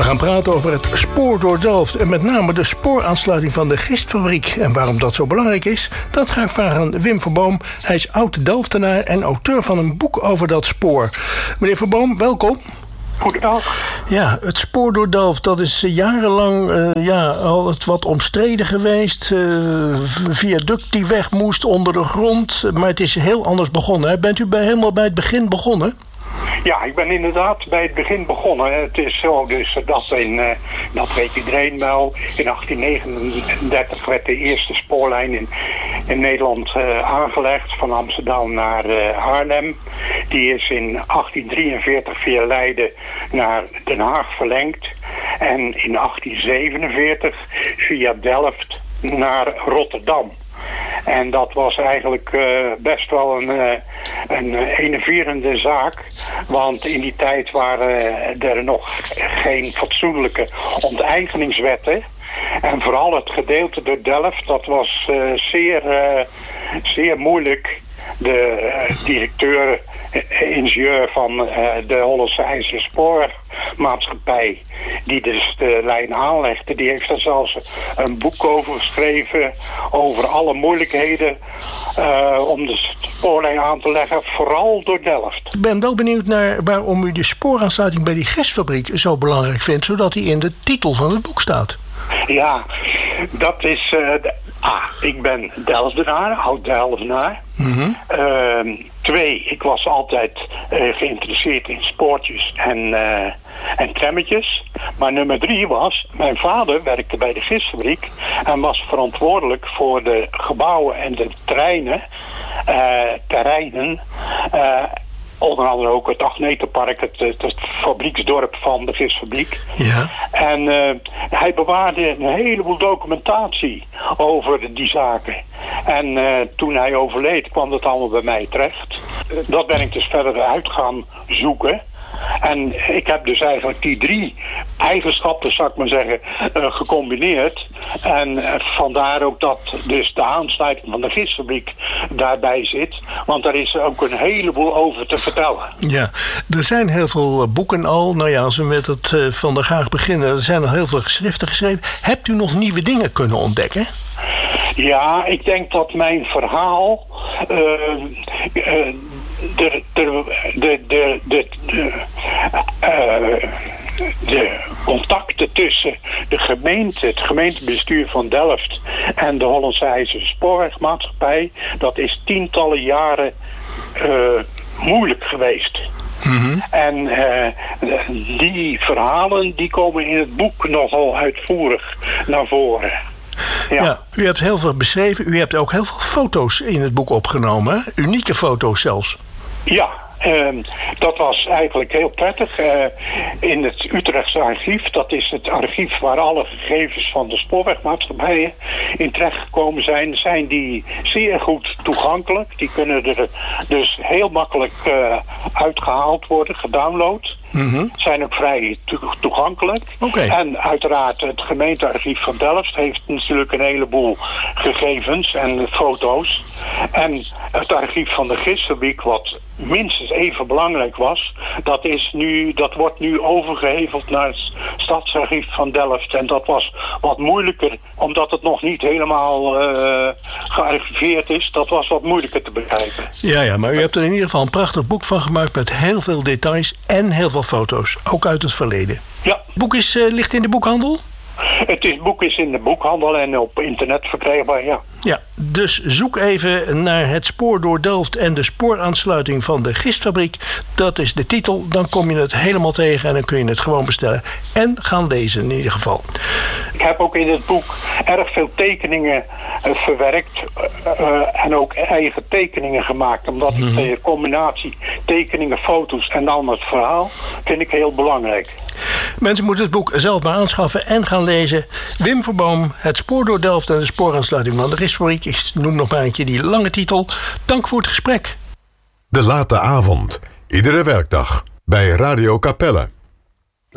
gaan praten over het spoor door Delft en met name de spooraansluiting van de gistfabriek. En waarom dat zo belangrijk is, dat ga ik vragen aan Wim Verboom. Hij is oud-Delftenaar en auteur van een boek over dat spoor. Meneer Verboom, welkom. Goedendag. Ja, het spoor door Delft, dat is jarenlang al wat omstreden geweest. Viaduct die weg moest onder de grond. Maar het is heel anders begonnen. Hè? Bent u helemaal bij het begin begonnen? Ja, ik ben inderdaad bij het begin begonnen. Het is zo dus dat weet iedereen wel, in 1839 werd de eerste spoorlijn in Nederland aangelegd, van Amsterdam naar Haarlem. Die is in 1843 via Leiden naar Den Haag verlengd. En in 1847 via Delft naar Rotterdam. En dat was eigenlijk best wel een enerverende zaak. Want in die tijd waren er nog geen fatsoenlijke onteigeningswetten. En vooral het gedeelte door Delft, dat was zeer moeilijk. De directeur, ingenieur van de Hollandse IJzeren Spoormaatschappij, die dus de lijn aanlegde, die heeft daar zelfs een boek over geschreven, over alle moeilijkheden om de spoorlijn aan te leggen, vooral door Delft. Ik ben wel benieuwd naar waarom u de spooraansluiting bij die gistfabriek zo belangrijk vindt, zodat die in de titel van het boek staat. Ja, dat is... ik ben Delftenaar, oud-Delftenaar. Mm-hmm. 2, ik was altijd geïnteresseerd in spoortjes en trammetjes. Maar nummer 3 was, mijn vader werkte bij de gistfabriek en was verantwoordelijk voor de gebouwen en de terreinen. Onder andere ook het Agnetenpark, het fabrieksdorp van de gistfabriek. Ja. En hij bewaarde een heleboel documentatie over die zaken. En toen hij overleed kwam dat allemaal bij mij terecht. Dat ben ik dus verder uit gaan zoeken. En ik heb dus eigenlijk die 3 eigenschappen, zou ik maar zeggen, gecombineerd. En vandaar ook dat dus de aansluiting van de gistfabriek daarbij zit. Want daar is ook een heleboel over te vertellen. Ja, er zijn heel veel boeken al. Nou ja, als we met het Van der Gaag beginnen, er zijn al heel veel geschriften geschreven. Hebt u nog nieuwe dingen kunnen ontdekken? Ja, ik denk dat mijn verhaal... De contacten tussen de gemeente, het gemeentebestuur van Delft en de Hollandse IJzeren Spoorwegmaatschappij, dat is tientallen jaren moeilijk geweest. Mm-hmm. En die verhalen die komen in het boek nogal uitvoerig naar voren. Ja, u hebt heel veel beschreven. U hebt ook heel veel foto's in het boek opgenomen. Hè? Unieke foto's zelfs. Ja, dat was eigenlijk heel prettig. In het Utrechtse archief, dat is het archief waar alle gegevens van de spoorwegmaatschappijen in terechtgekomen zijn die zeer goed toegankelijk. Die kunnen er dus heel makkelijk uitgehaald worden, gedownload. Mm-hmm. Zijn ook vrij toegankelijk. Okay. En uiteraard het gemeentearchief van Delft heeft natuurlijk een heleboel gegevens en foto's. En het archief van de gistfabriek, wat minstens even belangrijk was, dat wordt nu overgeheveld naar het stadsarchief van Delft. En dat was wat moeilijker, omdat het nog niet helemaal gearchiveerd is. Dat was wat moeilijker te begrijpen. Ja, maar u hebt er in ieder geval een prachtig boek van gemaakt met heel veel details en heel veel foto's, ook uit het verleden. Ja. Het boek ligt in de boekhandel? Het boek is in de boekhandel en op internet verkrijgbaar, ja. Ja, dus zoek even naar het spoor door Delft en de spooraansluiting van de gistfabriek. Dat is de titel, dan kom je het helemaal tegen en dan kun je het gewoon bestellen. En gaan lezen in ieder geval. Ik heb ook in het boek erg veel tekeningen verwerkt en ook eigen tekeningen gemaakt. Omdat ik de combinatie tekeningen, foto's en dan het verhaal vind ik heel belangrijk. Mensen moeten het boek zelf maar aanschaffen en gaan lezen. Wim Verboom, het spoor door Delft en de spooraansluiting van de gistfabriek. Ik noem nog maar eentje die lange titel. Dank voor het gesprek. De Late Avond. Iedere werkdag bij Radio Capelle.